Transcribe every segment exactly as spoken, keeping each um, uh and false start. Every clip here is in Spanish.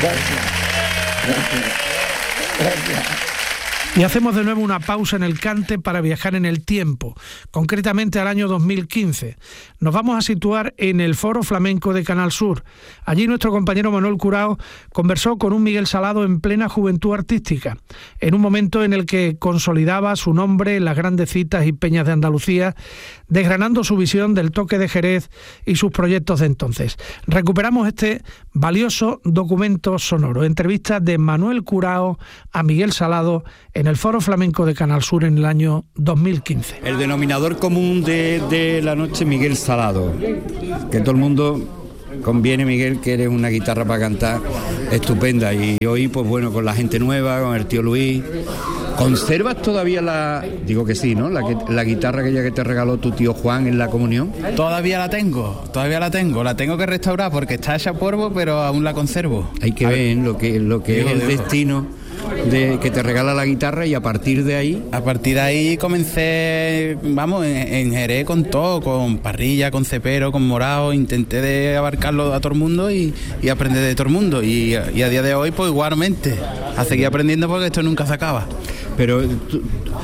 Gracias. Gracias. Gracias. Y hacemos de nuevo una pausa en el cante para viajar en el tiempo, concretamente al año dos mil quince. Nos vamos a situar en el Foro Flamenco de Canal Sur. Allí nuestro compañero Manuel Curao conversó con un Miguel Salado en plena juventud artística, en un momento en el que consolidaba su nombre en las grandes citas y peñas de Andalucía, desgranando su visión del toque de Jerez y sus proyectos de entonces. Recuperamos este valioso documento sonoro, entrevista de Manuel Curao a Miguel Salado en el Foro Flamenco de Canal Sur en el año dos mil quince. El denominador común de, de la noche, Miguel Salado, que todo el mundo conviene, Miguel, que eres una guitarra para cantar estupenda, y hoy pues bueno, con la gente nueva, con el tío Luis. ¿Conservas todavía la, digo que sí, ¿no? La, la guitarra aquella que te regaló tu tío Juan en la comunión? Todavía la tengo, todavía la tengo, la tengo que restaurar porque está hecha polvo, pero aún la conservo. Hay que ver lo que, lo que es el destino de que te regala la guitarra, y a partir de ahí... A partir de ahí comencé, vamos, en, en Jerez con todo, con parrilla, con cepero, con morado, intenté de abarcarlo a todo el mundo y, y aprender de todo el mundo, y, y a día de hoy pues igualmente, a seguir aprendiendo porque esto nunca se acaba. Pero tú,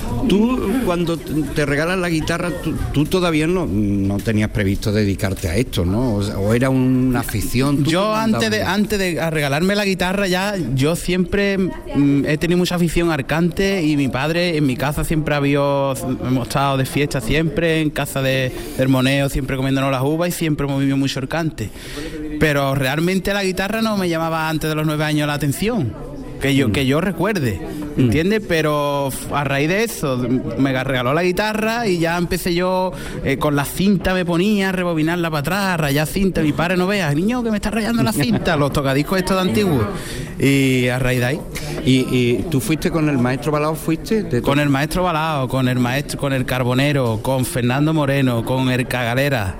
tú cuando te regalan la guitarra, tú, tú todavía no, no tenías previsto dedicarte a esto, ¿no? O, sea, o era una afición. Yo antes de, antes de a regalarme la guitarra ya, yo siempre mm, he tenido mucha afición al cante, y mi padre en mi casa siempre había, hemos estado de fiesta siempre, en casa de, del moneo, siempre comiéndonos las uvas, y siempre hemos vivido mucho el cante. Pero realmente la guitarra no me llamaba antes de los nueve años la atención. Que yo, que yo recuerde, ¿entiendes? Pero a raíz de eso me regaló la guitarra y ya empecé yo eh, con la cinta, me ponía a rebobinarla para atrás, a rayar cinta. Mi padre no vea, niño, que me está rayando la cinta, los tocadiscos estos de antiguos. Y a raíz de ahí. ¿Y, y tú fuiste con el maestro Balao? ¿Fuiste? De con el maestro Balao, con el maestro, con el Carbonero, con Fernando Moreno, con el Cagalera,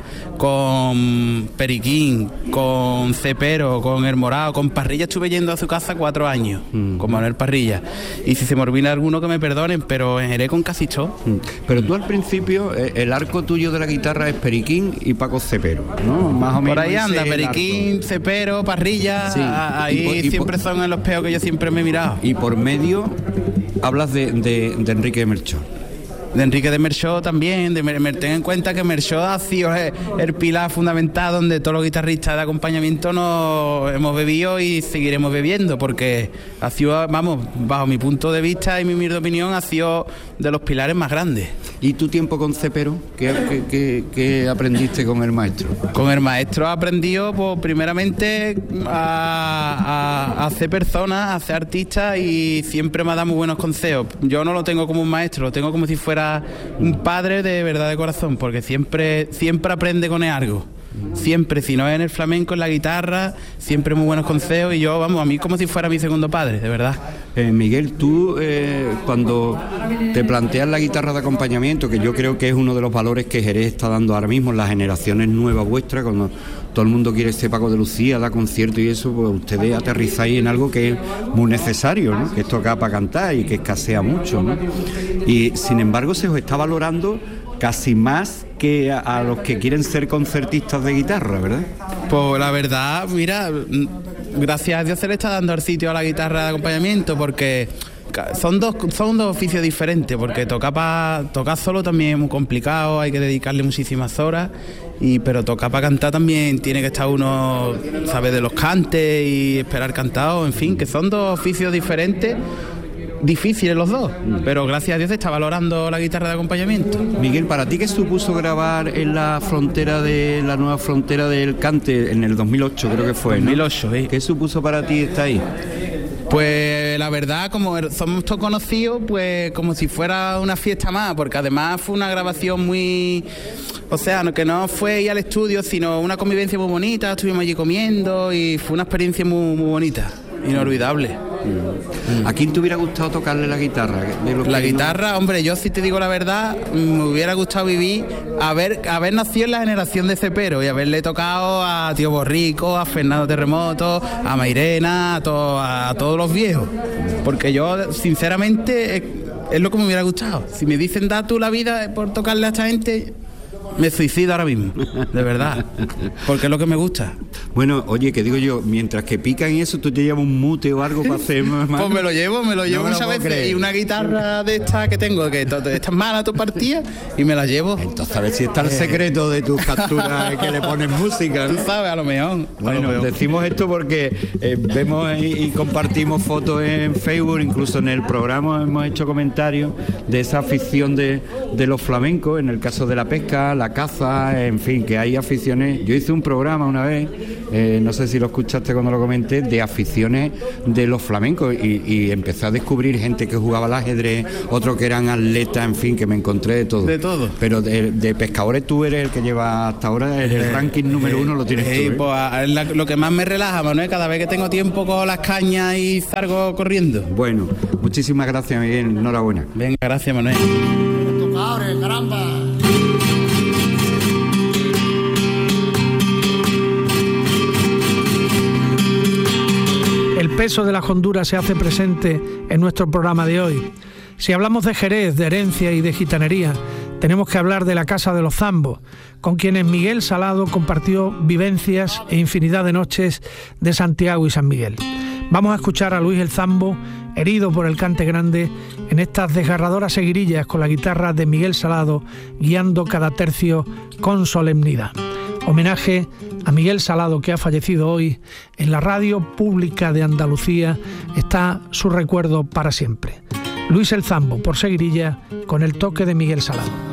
con Periquín, con Cepero, con el Morao, con Parrilla estuve yendo a su casa cuatro años. Mm. Con Manuel Parrilla, y si se me olvida alguno que me perdonen, pero en Jerez con casi todo. Mm. Pero tú al principio, el arco tuyo de la guitarra es Periquín y Paco Cepero, ¿no? Más o menos. Por ahí anda, Periquín, Cepero, Parrilla, sí. a, ahí y por, y siempre por, son en los peos que yo siempre me he mirado. Y por medio hablas de, de, de Enrique de Melchor. De Enrique de Merchó también, de Mer, ten en cuenta que Merchó ha sido el, el pilar fundamental donde todos los guitarristas de acompañamiento nos hemos bebido y seguiremos bebiendo, porque ha sido, vamos, bajo mi punto de vista y mi humilde opinión, ha sido de los pilares más grandes. ¿Y tu tiempo con Cepero? ¿Qué, qué, qué, qué aprendiste con el maestro? Con el maestro he aprendido, pues, primeramente a, a, a hacer personas, a hacer artistas, y siempre me ha dado muy buenos consejos. Yo no lo tengo como un maestro, lo tengo como si fuera un padre de verdad, de corazón, porque siempre, siempre aprende con él algo. Siempre, si no es en el flamenco, en la guitarra, siempre muy buenos consejos, y yo, vamos, a mí como si fuera mi segundo padre, de verdad. Eh, Miguel, tú eh, cuando te planteas la guitarra de acompañamiento, que yo creo que es uno de los valores que Jerez está dando ahora mismo en las generaciones nuevas vuestras, cuando todo el mundo quiere ser Paco de Lucía, da conciertos y eso, pues ustedes aterrizáis en algo que es muy necesario, ¿no? Que es tocar para cantar y que escasea mucho, ¿no? Y sin embargo se os está valorando casi más que a, a los que quieren ser concertistas de guitarra, ¿verdad? Pues la verdad, mira, gracias a Dios se le está dando el sitio a la guitarra de acompañamiento, porque son dos son dos oficios diferentes, porque tocar para tocar solo también es muy complicado, hay que dedicarle muchísimas horas, y pero tocar para cantar también tiene que estar uno, sabe, de los cantes y esperar cantado, en fin, que son dos oficios diferentes, difíciles los dos, pero gracias a Dios se está valorando la guitarra de acompañamiento. Miguel, ¿para ti qué supuso grabar en la frontera de la nueva frontera del cante en el dos mil ocho, creo que fue, ¿no? dos mil ocho, sí. ¿Qué supuso para ti estar ahí? Pues la verdad, como somos todos conocidos, pues como si fuera una fiesta más, porque además fue una grabación muy... O sea, que no fue ir al estudio, sino una convivencia muy bonita, estuvimos allí comiendo y fue una experiencia muy, muy bonita, inolvidable. ¿A quién te hubiera gustado tocarle la guitarra? De lo la que guitarra, no... hombre, yo si te digo la verdad, me hubiera gustado vivir, haber, haber nacido en la generación de Cepero y haberle tocado a Tío Borrico, a Fernando Terremoto, a Mairena, a, to, a todos los viejos. Porque yo, sinceramente, es, es lo que me hubiera gustado. Si me dicen, da tú la vida por tocarle a esta gente, me suicido ahora mismo, de verdad, porque es lo que me gusta. Bueno, oye, que digo yo, mientras que pican y eso, tú te llevas un mute o algo para hacer más. Pues me lo llevo, me lo llevo No me lo muchas puedo veces. creer. Y una guitarra de estas que tengo, que to- estas malas, tu partida, y me la llevo. Entonces, a ver si está el secreto de tus capturas que le pones música, Tú ¿no? sabes, a lo mejor. a lo Bueno, mejor. decimos esto porque eh, vemos y, y compartimos fotos en Facebook, incluso en el programa hemos hecho comentarios de esa afición de, de los flamencos, en el caso de la pesca, la caza, en fin, que hay aficiones. Yo hice un programa una vez, eh, no sé si lo escuchaste cuando lo comenté, de aficiones de los flamencos y, y empecé a descubrir gente que jugaba al ajedrez, otros que eran atletas, en fin, que me encontré de todo. De todo. Pero de, de pescadores tú eres el que lleva hasta ahora, el, el ranking número uno lo tienes tú, Sí, ¿eh? pues, a- la- lo que más me relaja, Manuel, cada vez que tengo tiempo cojo las cañas y salgo corriendo. Bueno, muchísimas gracias, Miguel, enhorabuena. Venga, gracias, Manuel. Tocadores, caramba. El peso de la hondura se hace presente en nuestro programa de hoy. Si hablamos de Jerez, de herencia y de gitanería, tenemos que hablar de la Casa de los Zambos, con quienes Miguel Salado compartió vivencias e infinidad de noches de Santiago y San Miguel. Vamos a escuchar a Luis el Zambo, herido por el cante grande, en estas desgarradoras seguirillas con la guitarra de Miguel Salado, guiando cada tercio con solemnidad. Homenaje a Miguel Salado, que ha fallecido hoy. En la radio pública de Andalucía está su recuerdo para siempre. Luis el Zambo, por seguirilla, con el toque de Miguel Salado.